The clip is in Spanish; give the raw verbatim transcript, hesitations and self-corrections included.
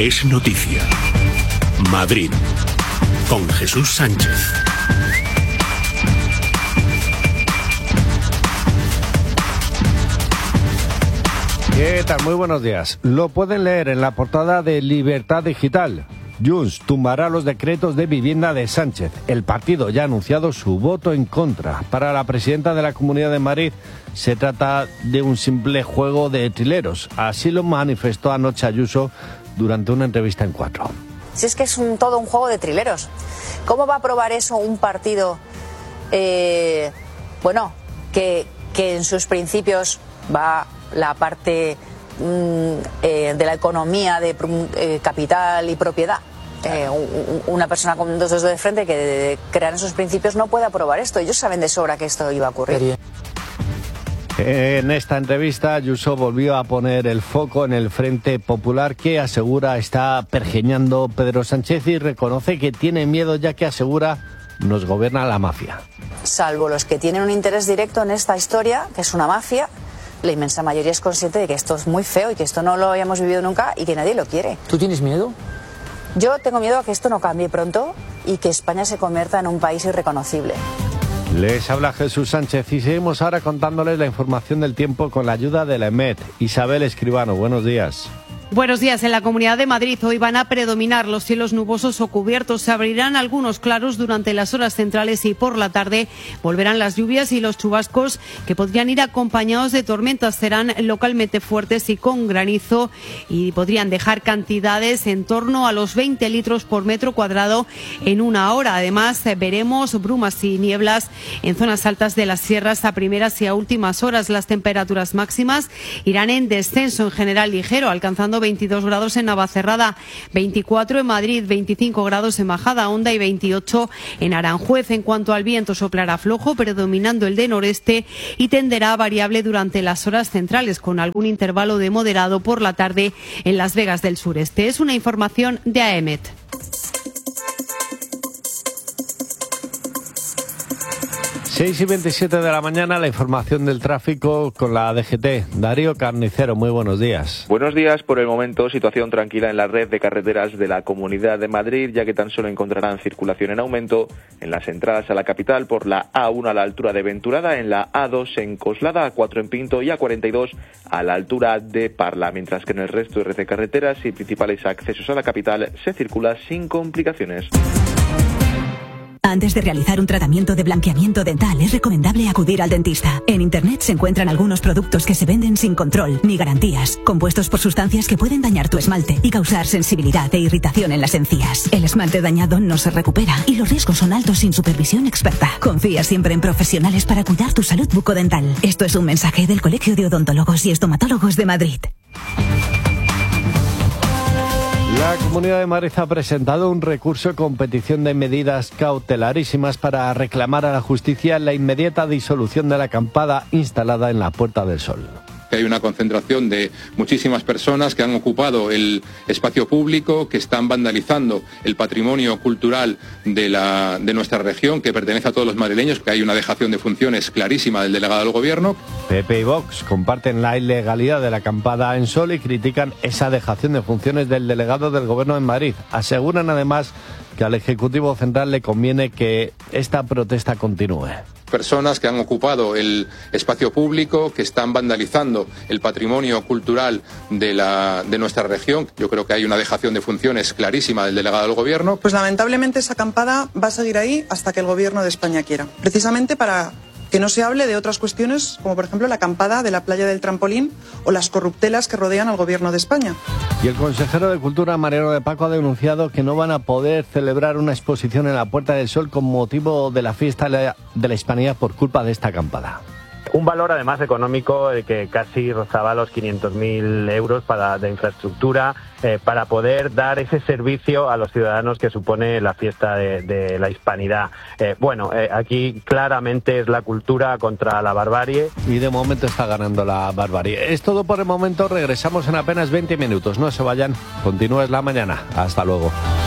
Es noticia. Madrid, con Jesús Sánchez. ¿Qué tal? Muy buenos días. Lo pueden leer en la portada de Libertad Digital. Junts tumbará los decretos de vivienda de Sánchez. El partido ya ha anunciado su voto en contra. Para la presidenta de la Comunidad de Madrid se trata de un simple juego de trileros. Así lo manifestó anoche Ayuso durante una entrevista en Cuatro. Si es que es un, todo un juego de trileros. ¿Cómo va a aprobar eso un partido, eh, bueno, que, que en sus principios va la parte mm, eh, de la economía de eh, capital y propiedad? Eh, una persona con dos dedos de frente que crean esos principios no puede aprobar esto. Ellos saben de sobra que esto iba a ocurrir. En esta entrevista, Ayuso volvió a poner el foco en el Frente Popular, que asegura está pergeñando Pedro Sánchez, y reconoce que tiene miedo, ya que asegura nos gobierna la mafia. Salvo los que tienen un interés directo en esta historia, que es una mafia, la inmensa mayoría es consciente de que esto es muy feo y que esto no lo hayamos vivido nunca y que nadie lo quiere. ¿Tú tienes miedo? Yo tengo miedo a que esto no cambie pronto y que España se convierta en un país irreconocible. Les habla Jesús Sánchez y seguimos ahora contándoles la información del tiempo con la ayuda de la EMET. Isabel Escribano, buenos días. Buenos días. En la Comunidad de Madrid hoy van a predominar los cielos nubosos o cubiertos. Se abrirán algunos claros durante las horas centrales y por la tarde volverán las lluvias y los chubascos, que podrían ir acompañados de tormentas. Serán localmente fuertes y con granizo y podrían dejar cantidades en torno a los veinte litros por metro cuadrado en una hora. Además, veremos brumas y nieblas en zonas altas de las sierras a primeras y a últimas horas. Las temperaturas máximas irán en descenso, en general ligero, alcanzando veintidós grados en Navacerrada, veinticuatro en Madrid, veinticinco grados en Majadahonda y veintiocho en Aranjuez. En cuanto al viento, soplará flojo, predominando el de noreste, y tenderá a variable durante las horas centrales, con algún intervalo de moderado por la tarde en Las Vegas del sureste. Es una información de AEMET. seis y veintisiete de la mañana, la información del tráfico con la D G T. Darío Carnicero, muy buenos días. Buenos días. Por el momento, situación tranquila en la red de carreteras de la Comunidad de Madrid, ya que tan solo encontrarán circulación en aumento en las entradas a la capital por la A uno a la altura de Venturada, en la A dos en Coslada, A cuatro en Pinto y A cuarenta y dos a la altura de Parla, mientras que en el resto de red de carreteras y principales accesos a la capital se circula sin complicaciones. Antes de realizar un tratamiento de blanqueamiento dental, es recomendable acudir al dentista. En Internet se encuentran algunos productos que se venden sin control ni garantías, compuestos por sustancias que pueden dañar tu esmalte y causar sensibilidad e irritación en las encías. El esmalte dañado no se recupera y los riesgos son altos sin supervisión experta. Confía siempre en profesionales para cuidar tu salud bucodental. Esto es un mensaje del Colegio de Odontólogos y Estomatólogos de Madrid. La Comunidad de Madrid ha presentado un recurso con petición de medidas cautelarísimas para reclamar a la justicia la inmediata disolución de la acampada instalada en la Puerta del Sol. Hay una concentración de muchísimas personas que han ocupado el espacio público, que están vandalizando el patrimonio cultural de, la, de nuestra región, que pertenece a todos los madrileños, que hay una dejación de funciones clarísima del delegado del Gobierno. P P y Vox comparten la ilegalidad de la acampada en Sol y critican esa dejación de funciones del delegado del Gobierno en Madrid. Aseguran además que al Ejecutivo Central le conviene que esta protesta continúe. Personas que han ocupado el espacio público, que están vandalizando el patrimonio cultural de, la, de nuestra región. Yo creo que hay una dejación de funciones clarísima del delegado del Gobierno. Pues lamentablemente esa acampada va a seguir ahí hasta que el Gobierno de España quiera. Precisamente para que no se hable de otras cuestiones, como por ejemplo la acampada de la playa del Trampolín o las corruptelas que rodean al Gobierno de España. Y el consejero de Cultura, Mariano de Paco, ha denunciado que no van a poder celebrar una exposición en la Puerta del Sol con motivo de la fiesta de la Hispanidad por culpa de esta acampada. Un valor además económico que casi rozaba los quinientos mil euros para, de infraestructura eh, para poder dar ese servicio a los ciudadanos que supone la fiesta de, de la Hispanidad. Eh, bueno, eh, aquí claramente es la cultura contra la barbarie. Y de momento está ganando la barbarie. Es todo por el momento, regresamos en apenas veinte minutos. No se vayan, continúa la mañana. Hasta luego.